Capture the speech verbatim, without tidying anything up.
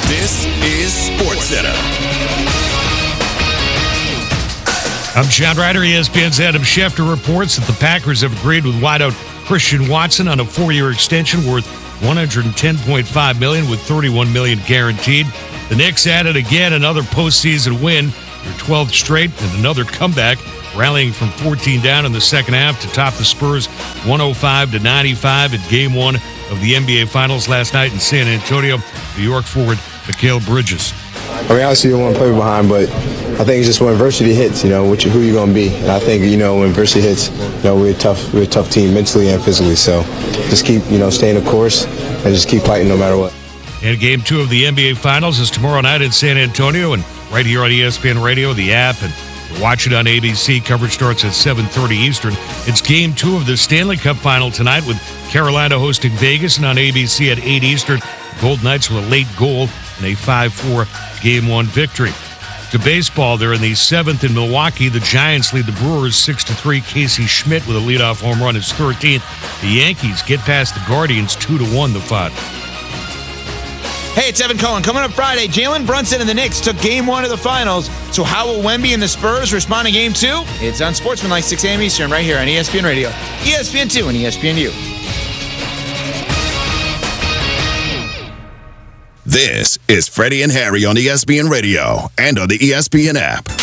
This is SportsCenter. I'm John Ryder. E S P N's Adam Schefter reports that the Packers have agreed with wideout Christian Watson on a four-year extension worth one hundred ten point five million dollars with thirty-one million dollars guaranteed. The Knicks added again another postseason win, their twelfth straight, and another comeback, rallying from fourteen down in the second half to top the Spurs one oh five to ninety-five at Game One of the N B A Finals last night in San Antonio. New York forward Mikal Bridges. I mean, obviously you don't want to play behind, but I think it's just when adversity hits, you know, which, who you're going to be. And I think, you know, when adversity hits, you know, we're a tough, we're a tough team mentally and physically. So just keep, you know, staying the course and just keep fighting no matter what. And Game Two of the N B A Finals is tomorrow night in San Antonio, and right here on E S P N Radio, the app, and watch it on A B C. Coverage starts at seven thirty Eastern. It's Game Two of the Stanley Cup Final tonight with Carolina hosting Vegas, and on A B C at eight Eastern. Golden Knights with a late goal and a five four Game One victory. To baseball, they're in the seventh in Milwaukee. The Giants lead the Brewers six to three. Casey Schmidt with a leadoff home run is thirteenth. The Yankees get past the Guardians two to one the final. Hey, it's Evan Cohen. Coming up Friday, Jalen Brunson and the Knicks took Game One of the Finals. So how will Wemby and the Spurs respond in Game Two? It's on Sportsmanlike, six a.m. Eastern, right here on E S P N Radio, E S P N two, and E S P N U. This is Freddie and Harry on E S P N Radio and on the E S P N app.